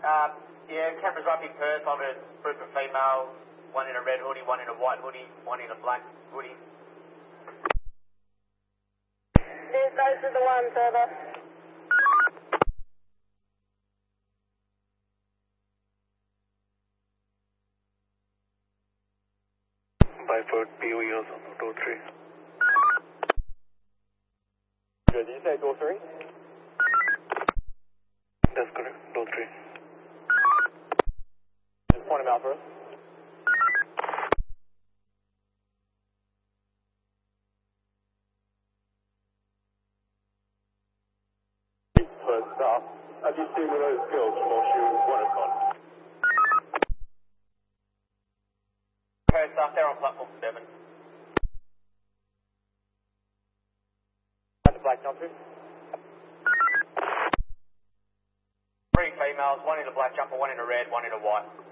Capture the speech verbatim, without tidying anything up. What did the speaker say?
Um, yeah, cameras up in Perth. I'm a group of females, one in a red hoodie, one in a white hoodie, one in a black hoodie. Yes, those are the ones, over. Byford, P O E also, door three. Did you say door three? That's correct, door three. Just point him out for us. Perth staff, have you seen one of those girls from Offshore WaterCon? Perth staff, they're on platform seven. The black jumpers? Three females, one in a black jumper, one in a red, one in a white.